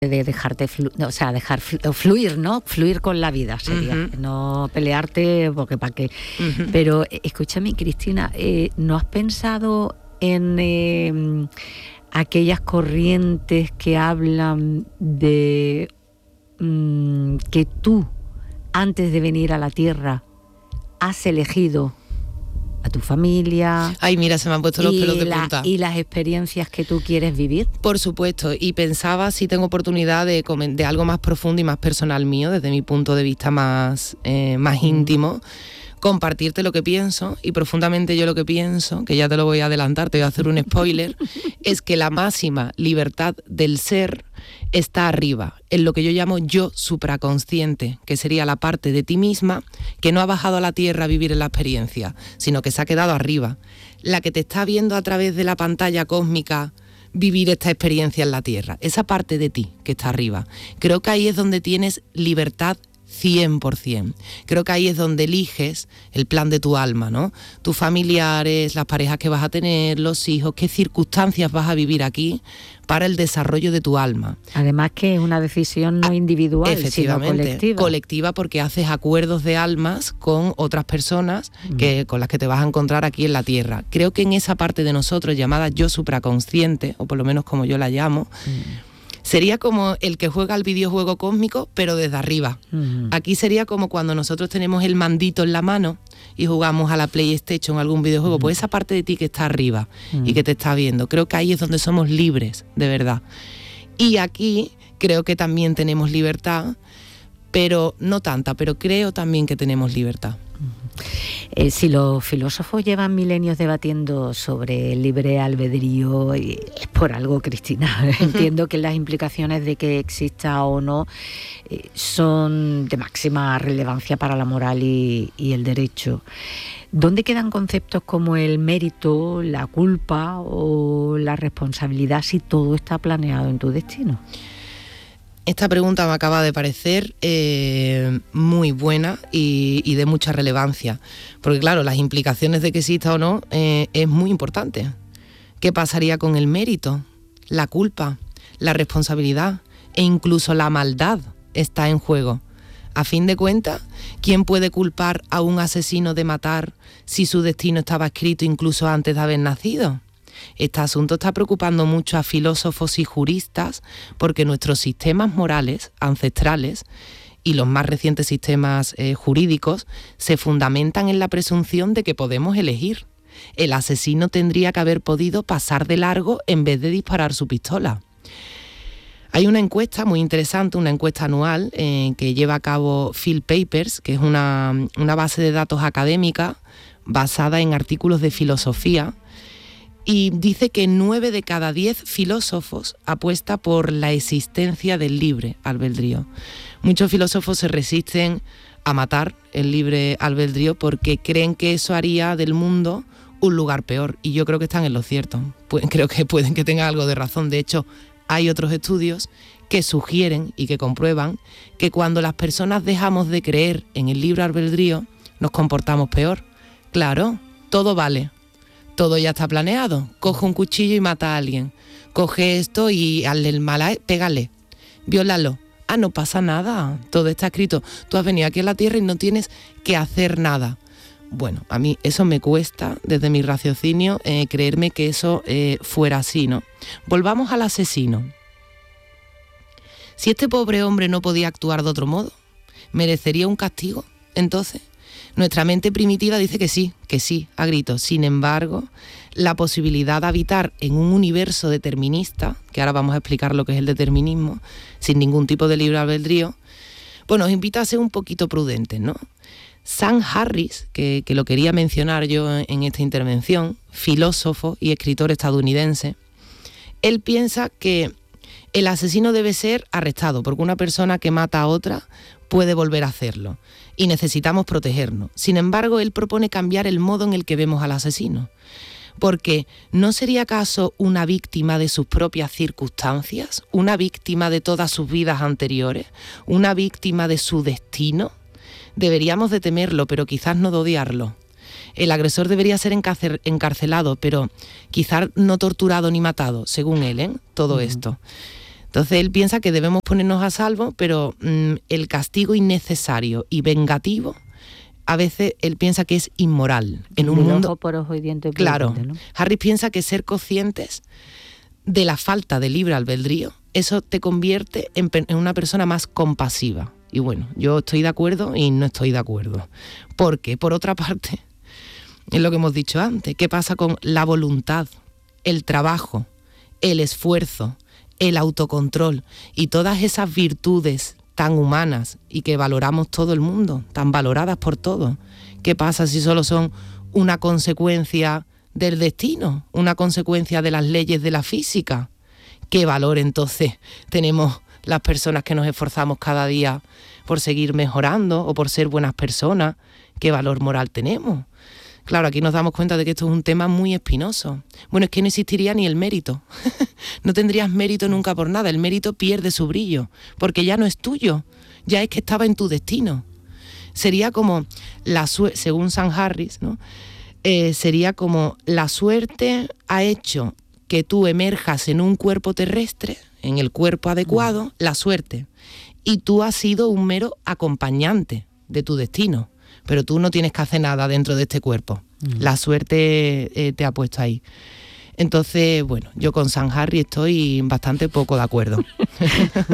de dejarte dejar fluir, ¿no? Fluir con la vida sería, no pelearte porque para qué. Pero escúchame, Cristina, ¿no has pensado en aquellas corrientes que hablan de que tú, antes de venir a la Tierra, has elegido a tu familia? Ay, mira, se me han puesto los pelos de punta. Y las experiencias que tú quieres vivir. Por supuesto, y pensaba si tengo oportunidad de algo más profundo y más personal mío, desde mi punto de vista más íntimo, compartirte lo que pienso, y profundamente yo lo que pienso, que ya te lo voy a adelantar, te voy a hacer un spoiler, es que la máxima libertad del ser está arriba, en lo que yo llamo yo supraconsciente, que sería la parte de ti misma que no ha bajado a la tierra a vivir en la experiencia, sino que se ha quedado arriba, la que te está viendo a través de la pantalla cósmica vivir esta experiencia en la tierra, esa parte de ti que está arriba. Creo que ahí es donde tienes libertad 100%. Creo que ahí es donde eliges el plan de tu alma, ¿no? Tus familiares, las parejas que vas a tener, los hijos, qué circunstancias vas a vivir aquí para el desarrollo de tu alma. Además que es una decisión no individual, sino colectiva. Colectiva, porque haces acuerdos de almas con otras personas con las que te vas a encontrar aquí en la Tierra. Creo que en esa parte de nosotros llamada yo supraconsciente, o por lo menos como yo la llamo, sería como el que juega al videojuego cósmico, pero desde arriba. Aquí sería como cuando nosotros tenemos el mandito en la mano y jugamos a la PlayStation, algún videojuego. Pues esa parte de ti que está arriba y que te está viendo. Creo que ahí es donde somos libres, de verdad. Y aquí creo que también tenemos libertad, pero no tanta, pero creo también que tenemos libertad. Si los filósofos llevan milenios debatiendo sobre el libre albedrío, es por algo, Cristina. Entiendo que las implicaciones de que exista o no son de máxima relevancia para la moral y el derecho. ¿Dónde quedan conceptos como el mérito, la culpa o la responsabilidad si todo está planeado en tu destino? Esta pregunta me acaba de parecer muy buena y de mucha relevancia, porque claro, las implicaciones de que exista o no es muy importante. ¿Qué pasaría con el mérito, la culpa, la responsabilidad e incluso la maldad está en juego? A fin de cuentas, ¿quién puede culpar a un asesino de matar si su destino estaba escrito incluso antes de haber nacido? Este asunto está preocupando mucho a filósofos y juristas porque nuestros sistemas morales ancestrales y los más recientes sistemas jurídicos se fundamentan en la presunción de que podemos elegir. El asesino tendría que haber podido pasar de largo en vez de disparar su pistola. Hay una encuesta muy interesante, una encuesta anual que lleva a cabo Phil Papers, que es una base de datos académica basada en artículos de filosofía, y dice que 9 de cada 10 filósofos apuesta por la existencia del libre albedrío. Muchos filósofos se resisten a matar el libre albedrío porque creen que eso haría del mundo un lugar peor, y yo creo que están en lo cierto. Creo que pueden que tengan algo de razón. De hecho, hay otros estudios que sugieren y que comprueban que cuando las personas dejamos de creer en el libre albedrío, nos comportamos peor. Claro, todo vale. Todo ya está planeado. Coge un cuchillo y mata a alguien. Coge esto y hazle el mal, pégale, viólalo. Ah, no pasa nada, todo está escrito. Tú has venido aquí a la Tierra y no tienes que hacer nada. Bueno, a mí eso me cuesta, desde mi raciocinio, creerme que eso fuera así, ¿no? Volvamos al asesino. Si este pobre hombre no podía actuar de otro modo, ¿merecería un castigo? Entonces, nuestra mente primitiva dice que sí, a gritos. Sin embargo, la posibilidad de habitar en un universo determinista, que ahora vamos a explicar lo que es el determinismo, sin ningún tipo de libre albedrío, pues nos invita a ser un poquito prudentes, ¿no? Sam Harris, que lo quería mencionar yo en esta intervención, filósofo y escritor estadounidense, él piensa que el asesino debe ser arrestado porque una persona que mata a otra puede volver a hacerlo y necesitamos protegernos. Sin embargo, él propone cambiar el modo en el que vemos al asesino, porque ¿no sería acaso una víctima de sus propias circunstancias? ¿Una víctima de todas sus vidas anteriores? ¿Una víctima de su destino? Deberíamos de temerlo, pero quizás no de odiarlo. El agresor debería ser encarcelado, pero quizás no torturado ni matado, según él, todo esto. Entonces él piensa que debemos ponernos a salvo, pero el castigo innecesario y vengativo, a veces él piensa que es inmoral. En un mundo ojo por ojo y diente por claro, diente, ¿no? Harris piensa que ser conscientes de la falta de libre albedrío, eso te convierte en una persona más compasiva. Y bueno, yo estoy de acuerdo y no estoy de acuerdo. Porque, por otra parte, es lo que hemos dicho antes, ¿qué pasa con la voluntad, el trabajo, el esfuerzo, el autocontrol y todas esas virtudes tan humanas y que valoramos todo el mundo, tan valoradas por todos? ¿Qué pasa si solo son una consecuencia del destino, una consecuencia de las leyes de la física? ¿Qué valor entonces tenemos las personas que nos esforzamos cada día por seguir mejorando o por ser buenas personas? ¿Qué valor moral tenemos? Claro, aquí nos damos cuenta de que esto es un tema muy espinoso. Bueno, es que no existiría ni el mérito. No tendrías mérito nunca por nada. El mérito pierde su brillo, porque ya no es tuyo, ya es que estaba en tu destino. Sería como la suerte, según Sam Harris, ¿no? Sería como la suerte ha hecho que tú emerjas en un cuerpo terrestre, en el cuerpo adecuado, la suerte. Y tú has sido un mero acompañante de tu destino. Pero tú no tienes que hacer nada dentro de este cuerpo. La suerte te ha puesto ahí. Entonces, bueno, yo con Sam Harris estoy bastante poco de acuerdo.